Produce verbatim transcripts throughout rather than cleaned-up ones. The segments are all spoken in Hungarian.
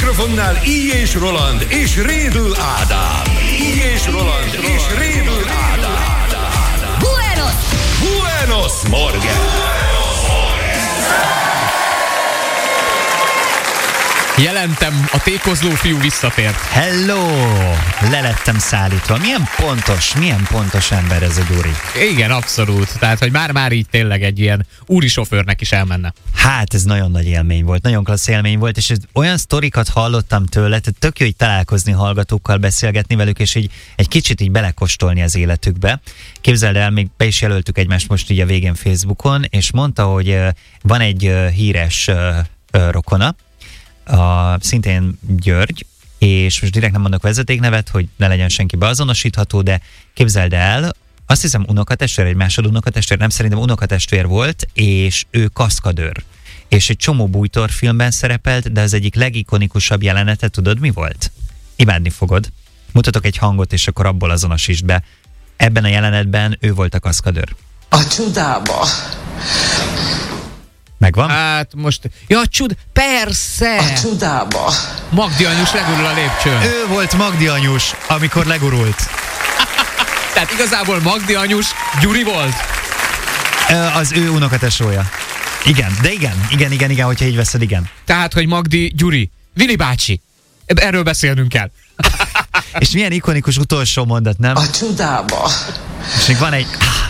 mikrofonnál Így és Roland és Rédl Ádám. Így és Roland és Rédl Ádám. Buenos! Buenos Morgen! Jelentem, a tékozló fiú visszatért. Hello! Lelettem szállítva. Milyen pontos, milyen pontos ember ez a Gyuri. Igen, abszolút. Tehát, hogy már-már így tényleg egy ilyen úri sofőrnek is elmenne. Hát ez nagyon nagy élmény volt, nagyon klassz élmény volt, és olyan sztorikat hallottam tőle, tehát tök jó így találkozni hallgatókkal, beszélgetni velük, és így egy kicsit így belekostolni az életükbe. Képzeld el, még be is jelöltük egymást most így a végén Facebookon, és mondta, hogy van egy híres rokona, a, szintén György, és most direkt nem mondok vezetéknevet, hogy ne legyen senki beazonosítható, de képzeld el, azt hiszem unokatestvér, egy másod unokatestvér, nem szerintem unokatestvér volt, és ő kaszkadőr. És egy csomó bújtorfilmben szerepelt, de az egyik legikonikusabb jelenete, tudod mi volt? Imádni fogod. Mutatok egy hangot, és akkor abból azonosítsd be. Ebben a jelenetben ő volt a kaszkadőr. A csodába! Megvan? Hát most... Ja, csud... Persze! A csodába! Magdi anyus legurul a lépcsőn. Ő volt Magdi anyus, amikor legurult. Tehát igazából Magdi anyus Gyuri volt? Az ő unokatesója. Igen, de igen, igen, igen, igen, hogyha így veszed, igen. Tehát, hogy Magdi Gyuri. Vili bácsi. Erről beszélnünk kell. És milyen ikonikus utolsó mondat, nem? A csodába! És még van egy...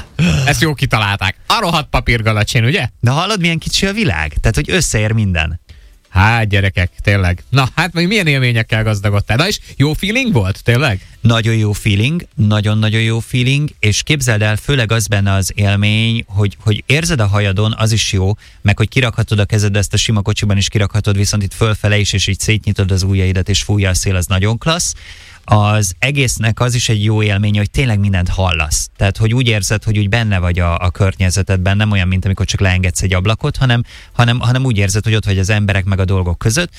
Ezt jó kitalálták. A rohadt papírgalacsén, ugye? De hallod, milyen kicsi a világ? Tehát, hogy összeér minden. Hát, gyerekek, tényleg. Na, hát még milyen élményekkel gazdagodtál? Na és jó feeling volt, tényleg? Nagyon jó feeling, nagyon-nagyon jó feeling, és képzeld el, főleg az benne az élmény, hogy, hogy érzed a hajadon, az is jó, meg hogy kirakhatod a kezed, ezt a sima kocsiban is kirakhatod, viszont itt fölfele is, és így szétnyitod az ujjaidat, és fújja a szél, az nagyon klassz. Az egésznek az is egy jó élmény, hogy tényleg mindent hallasz. Tehát, hogy úgy érzed, hogy úgy benne vagy a, a környezetedben, nem olyan, mint amikor csak leengedsz egy ablakot, hanem, hanem, hanem úgy érzed, hogy ott vagy az emberek meg a dolgok között.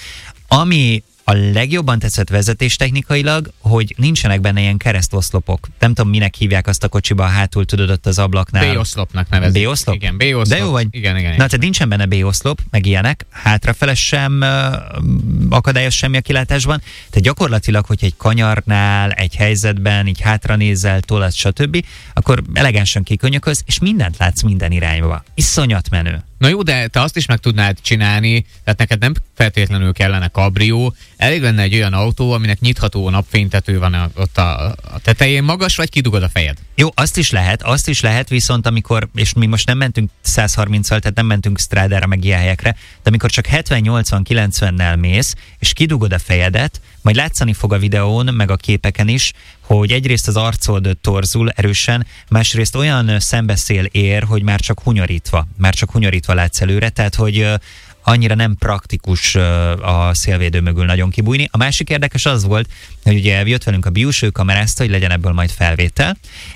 Ami a legjobban tetszett vezetéstechnikailag, hogy nincsenek benne ilyen keresztoszlopok. Nem tudom, minek hívják azt a kocsiba, hátul tudod ott az ablaknál. B-oszlopnak nevezik. B-oszlop? Igen, B-oszlop. De jó vagy? Igen, igen. Na, tehát nincsen benne B-oszlop, meg ilyenek, hátrafele sem uh, akadályos semmi a kilátásban. Tehát gyakorlatilag, hogy egy kanyarnál, egy helyzetben, így hátranézel, tolad, stb., akkor elegánsan kikönyökölsz, és mindent látsz minden irányba. Iszonyat menő. Na jó, de te azt is meg tudnád csinálni, tehát neked nem feltétlenül kellene kabrió, elég lenne egy olyan autó, aminek nyitható napfénytető van a, ott a, a tetején, magas vagy kidugod a fejed? Jó, azt is lehet, azt is lehet, viszont amikor, és mi most nem mentünk száz harminccal, tehát nem mentünk strádára, meg ilyen helyekre, de amikor csak hetven nyolcvan kilencvennel mész, és kidugod a fejedet, majd látszani fog a videón, meg a képeken is, hogy egyrészt az arcod torzul erősen, másrészt olyan szembeszél ér, hogy már csak hunyorítva, már csak hunyorítva látsz előre, tehát hogy annyira nem praktikus a szélvédő mögül nagyon kibújni. A másik érdekes az volt, hogy ugye jött velünk a Bius, ő kamerázta, hogy legyen ebből majd felvétel,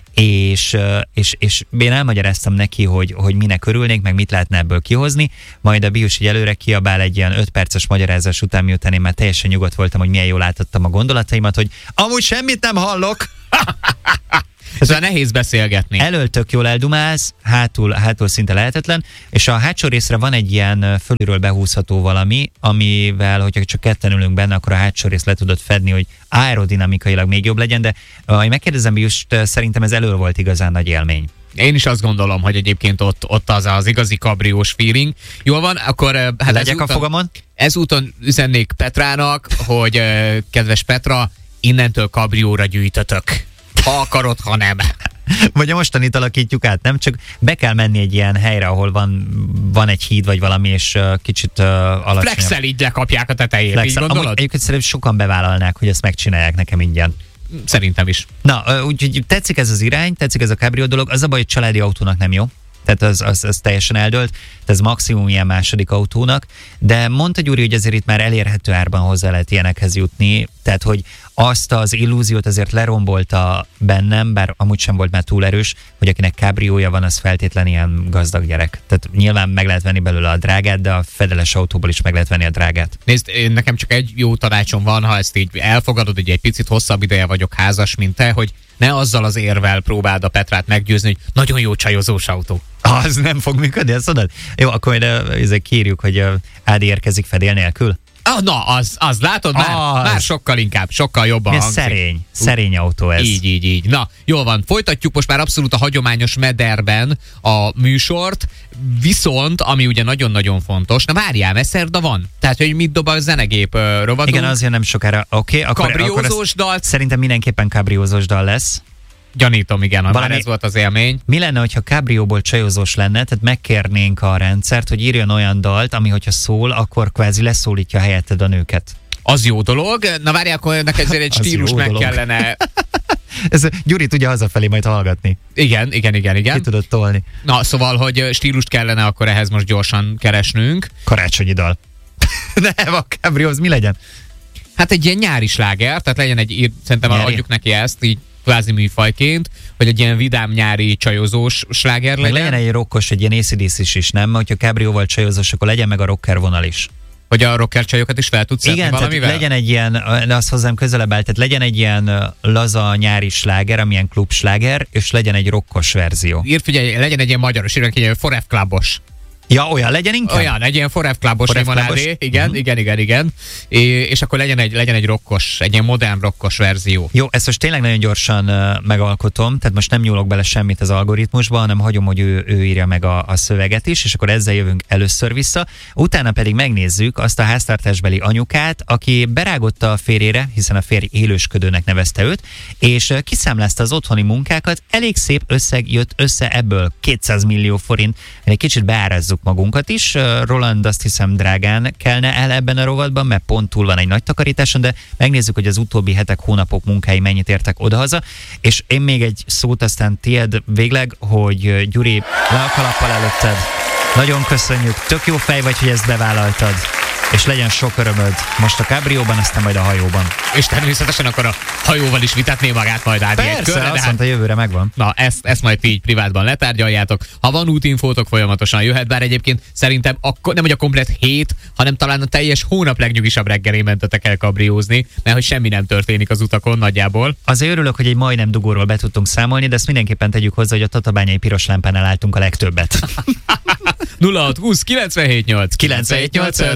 és, és, és én elmagyaráztam neki, hogy, hogy minek örülnék, meg mit lehetne ebből kihozni, majd a Bius így előre kiabál egy ilyen öt perces magyarázás után, miután én már teljesen nyugodt voltam, hogy milyen jól látottam a gondolataimat, hogy amúgy semmit nem hallok. Ezzel nehéz beszélgetni. Elől tök jól eldumálsz, hátul, hátul szinte lehetetlen, és a hátsó részre van egy ilyen fölülről behúzható valami, amivel, hogyha csak ketten ülünk benne, akkor a hátsó részt le tudod fedni, hogy aerodinamikailag még jobb legyen, de ha megkérdezem Biust, szerintem ez elől volt igazán nagy élmény. Én is azt gondolom, hogy egyébként ott, ott az az igazi kabriós feeling. Jól van, akkor... Hát legyek a fogamon? Ezúton üzennék Petrának, hogy kedves Petra, innentől kabrióra gyűjtötök. Ha akarod, ha nem. Vagy a mostanit alakítjuk át, nem? Csak be kell menni egy ilyen helyre, ahol van, van egy híd, vagy valami, és uh, kicsit uh, alacsonyabb. Flexel így lekapják a tetejét, Flexel. Így gondolod? Amúgy, egyébként szerintem sokan bevállalnák, hogy ezt megcsinálják nekem ingyen. Szerintem is. Na, úgyhogy tetszik ez az irány, tetszik ez a cabrio dolog, az a baj, hogy családi autónak nem jó. Tehát az, az, az teljesen eldőlt, ez maximum ilyen második autónak, de mondta Gyuri, hogy azért itt már elérhető árban hozzá lehet ilyenekhez jutni, tehát hogy azt az illúziót azért lerombolta bennem, bár amúgy sem volt már túl erős, hogy akinek kábriója van, az feltétlen ilyen gazdag gyerek. Tehát nyilván meg lehet venni belőle a drágát, de a fedeles autóból is meg lehet venni a drágát. Nézd, nekem csak egy jó tanácsom van, ha ezt így elfogadod, hogy egy picit hosszabb ideje vagyok házas, mint te, hogy ne azzal az érvel próbáld a Petrát meggyőzni, hogy nagyon jó csajozós autó. Az nem fog működni, ezt mondod? Jó, akkor majd ezzel kérjük, hogy Ádi érkezik fedél nélkül. Ah, na, az, az látod, már, Az. már sokkal inkább, sokkal jobban Milyen hangzik. szerény, szerény autó ez. Így, így, így. Na, jól van, folytatjuk most már abszolút a hagyományos mederben a műsort, viszont, ami ugye nagyon-nagyon fontos, na várjál, mert szerda van. Tehát, hogy mit dob a zenegép uh, rovatunk. Igen, azért nem sokára. Oké, okay, akkor, akkor Kabriózós dalt. szerintem mindenképpen kabriózós dal lesz. Gyanítom, igen, Valami- már ez volt az élmény. Mi lenne, hogyha kabrióból csajozós lenne, tehát megkérnénk a rendszert, hogy írjon olyan dalt, ami hogyha szól, akkor kvázi leszólítja helyetted a nőket. Az jó dolog. Na várjál, akkor neked ezért egy Az stílus jó meg dolog. kellene. Ez Gyuri tudja hazafelé majd hallgatni. Igen, igen, igen, Ki igen. tudod tolni. Na, szóval, hogy stílust kellene akkor ehhez most gyorsan keresnünk. Karácsonyi dal. Nem, a kabrióz mi legyen? Hát egy ilyen nyári sláger, tehát legyen egy, ír- szerintem Nyári? adjuk neki ezt, így kvázi műfajként, hogy egy ilyen vidám nyári csajozós sláger Meg legyen. legyen egy rokkos, egy ilyen á cé dé cé-s is, nem? Hogyha kabrióval csajozós, akkor legyen meg a rocker vonal is. Hogy a rocker csajokat is fel tudsz szedni Igen, tehát valamivel? legyen egy ilyen, de az hozzám közelebb áll, tehát legyen egy ilyen laza nyári sláger, amilyen klub sláger, és legyen egy rokkos verzió. Ír, figyelj, legyen egy ilyen magyaros, írjunk egy ilyen Forev Clubos. Ja, olyan legyen inkább? Olyan, egy ilyen Forev Clubos Forev limonádé. Clubos? Igen, Mhm. igen, igen, igen. É, és akkor legyen egy, legyen egy rokkos, egy ilyen modern rokkos verzió. Jó, ezt most tényleg nagyon gyorsan uh, megalkotom, tehát most nem nyúlok bele semmit az algoritmusba, hanem hagyom, hogy ő, ő írja meg a, a szöveget is, és akkor ezzel jövünk először vissza. Utána pedig megnézzük azt a háztartásbeli anyukát, aki berágotta a férjére, hiszen a férj élősködőnek nevezte őt, és uh, kiszámlázta az otthoni munkákat, elég szép összeg jött össze ebből, kétszáz millió forint. Egy kicsit beárazzuk magunkat is, Uh, Roland azt hiszem drágán kelne el ebben a rovatban, mert pont túl van egy nagy takarításon, de megnézzük, hogy az utóbbi hetek, hónapok munkái mennyit értek odahaza, és én még egy szót aztán tied végleg, hogy uh, Gyuri, le a kalappal előtted. Nagyon köszönjük, tök jó fej vagy, hogy ezt bevállaltad, és legyen sok örömöd most a kábrióban, aztán majd a hajóban. És természetesen akkor a hajóval is vitatné magát majd át egy Persze, körre, de azt hát mondta, jövőre megvan. na, ezt, ezt majd ti így privátban letárgyaljátok. Ha van útinfótok, folyamatosan jöhet, bár egyébként szerintem akkor nem, hogy a komplet hét, hanem talán a teljes hónap legnyugisabb reggelé mentetek el kabriózni, mert hogy semmi nem történik az utakon nagyjából. Azért örülök, hogy egy majdnem dugóról be tudtunk számolni, de ezt mindenképpen tegyük hozzá, hogy a tatabányai piros lámpánál álltunk a legtöbbet. nulla hat húsz kilencvenhét nyolc kilencvenhét nyolc